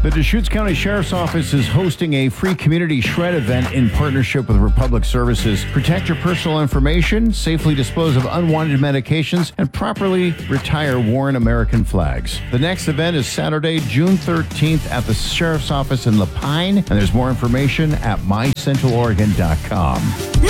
The Deschutes County Sheriff's Office is hosting a free community shred event in partnership with Republic Services. Protect your personal information, safely dispose of unwanted medications, and properly retire worn American flags. The next event is Saturday, June 13th at the Sheriff's Office in Lapine, and there's more information at mycentraloregon.com.